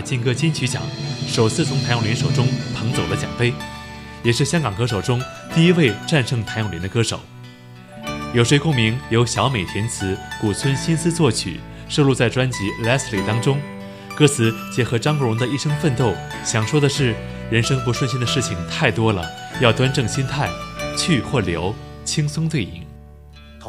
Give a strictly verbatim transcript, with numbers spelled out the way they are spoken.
劲歌金曲奖，首次从谭咏麟手中捧走了奖杯，也是香港歌手中第一位战胜谭咏麟的歌手。有谁共鸣由小美填词，古村新思作曲，收录在专辑 Leslie 当中。歌词结合张国荣的一生奋斗，想说的是人生不顺心的事情太多了，要端正心态，去或留，轻松对饮。